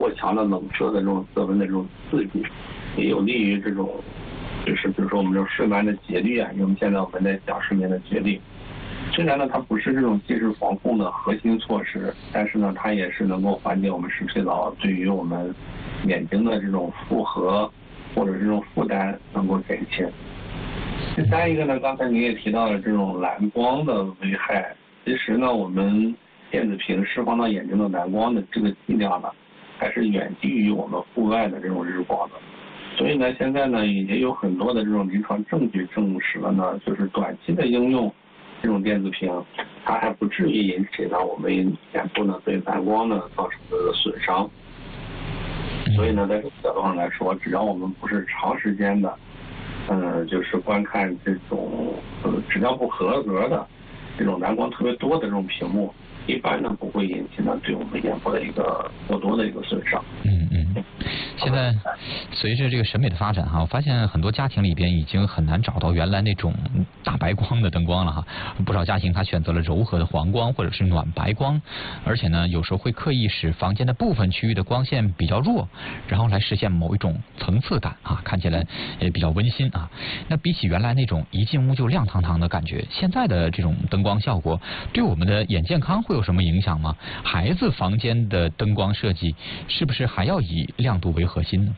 过强的冷射的这种色温的这种刺激，也有利于这种就是比如说我们这种睡眠的节律啊，因为现在我们在讲睡眠的节律。虽然呢，它不是这种近视防控的核心措施，但是呢，它也是能够缓解我们视疲劳对于我们眼睛的这种负荷或者这种负担能够减轻。第三一个呢，刚才您也提到了这种蓝光的危害。其实呢，我们电子屏释放到眼睛的蓝光的这个剂量呢，还是远低于我们户外的这种日光的。所以呢，现在呢也有很多的这种临床证据证实了呢，就是短期的应用这种电子屏，它还不至于引起呢我们眼部呢对蓝光呢造成的损伤。所以呢，在这个角度上来说，只要我们不是长时间的，就是观看这种质量不合格的这种蓝光特别多的这种屏幕，一般呢不会引起呢对我们眼部的一个过多的一个损伤。 现在随着这个审美的发展我发现很多家庭里边已经很难找到原来那种大白光的灯光了不少家庭他选择了柔和的黄光或者是暖白光，而且呢有时候会刻意使房间的部分区域的光线比较弱，然后来实现某一种层次感看起来也比较温馨那比起原来那种一进屋就亮堂堂的感觉，现在的这种灯光效果对我们的眼健康会有什么影响吗？孩子房间的灯光设计是不是还要以亮度为核心呢？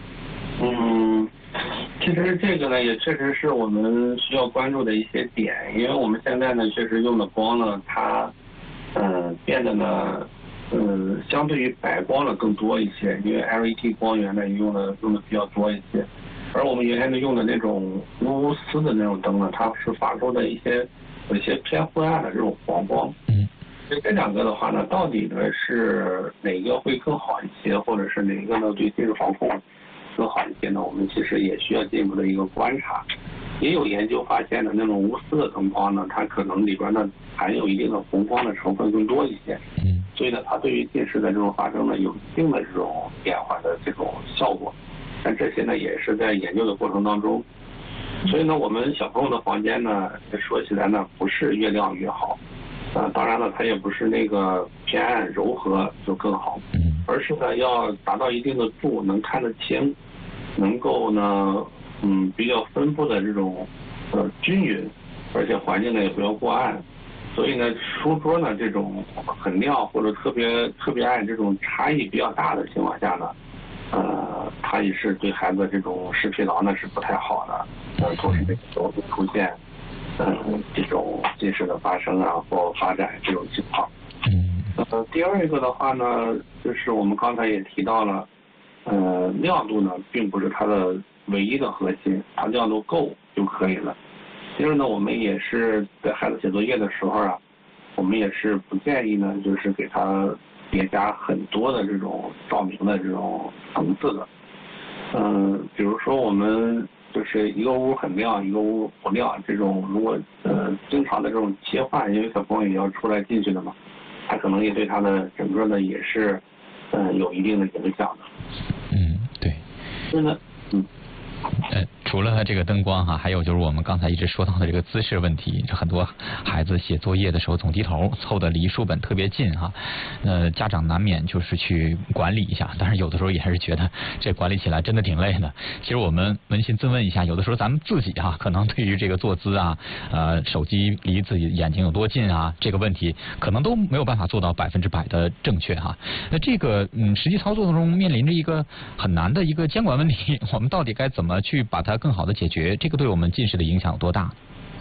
其实这个呢也确实是我们需要关注的一些点，因为我们现在呢确实用的光呢它变得呢相对于白光呢更多一些，因为 LED 光源呢用的比较多一些，而我们原来呢用的那种钨丝的那种灯呢，它是发出的有一些偏昏暗的这种黄光。所以这两个的话呢，到底呢是哪个会更好一些，或者是哪个呢对近视防控更好一些呢？我们其实也需要进一步的一个观察。也有研究发现的那种钨丝的灯光呢，它可能里边呢含有一定的红光的成分更多一些。所以呢，它对于近视的这种发生呢有一定的这种延缓的这种效果。但这些呢也是在研究的过程当中。所以呢，我们小朋友的房间呢，说起来呢不是越亮越好。当然了，它也不是那个偏暗柔和就更好，而是呢要达到一定的度，能看得清，能够呢比较分布的这种均匀，而且环境呢也不要过暗。所以呢，书桌呢这种很亮或者特别暗这种差异比较大的情况下呢，它也是对孩子这种视疲劳呢是不太好的，同时容易出现这种近视的发生或发展这种情况。第二一个的话呢，就是我们刚才也提到了，亮度呢并不是它的唯一的核心，它亮度够就可以了。其实呢，我们也是在孩子写作业的时候我们也是不建议呢，就是给他叠加很多的这种照明的这种层次的。比如说我们就是一个屋很亮，一个屋不亮，这种如果经常的这种切换，因为小朋友也要出来进去的嘛，他可能也对他的整个呢也是有一定的影响的。 对。 是呢， 除了这个灯光还有就是我们刚才一直说到的这个姿势问题，很多孩子写作业的时候总低头，凑得离书本特别近家长难免就是去管理一下，但是有的时候也是觉得这管理起来真的挺累的。其实我们扪心自问一下，有的时候咱们自己可能对于这个坐姿手机离自己眼睛有多近这个问题，可能都没有办法做到100%的正确那这个实际操作中面临着一个很难的一个监管问题，我们到底该怎么去把它更好的解决？这个对我们近视的影响有多大？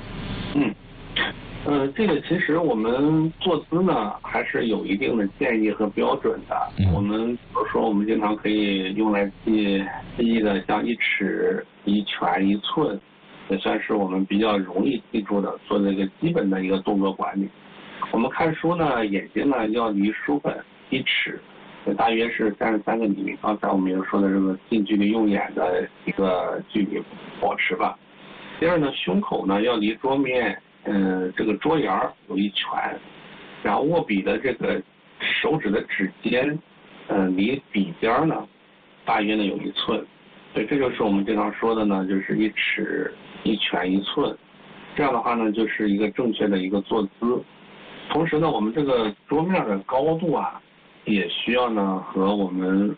这个其实我们坐姿呢还是有一定的建议和标准的。我们比如说我们经常可以用来记忆的，像1尺、1拳、1寸，也算是我们比较容易记住的，做这个基本的一个动作管理。我们看书呢，眼睛呢要离书本1尺，大约是33个厘米。刚才我们也说的这个近距离用眼的一个距离保持吧。第二呢，胸口呢要离桌面这个桌沿有1拳，然后握笔的这个手指的指尖离笔尖呢大约呢有1寸。所以这就是我们经常说的呢，就是1尺、1拳、1寸。这样的话呢，就是一个正确的一个坐姿。同时呢，我们这个桌面的高度也需要呢和我们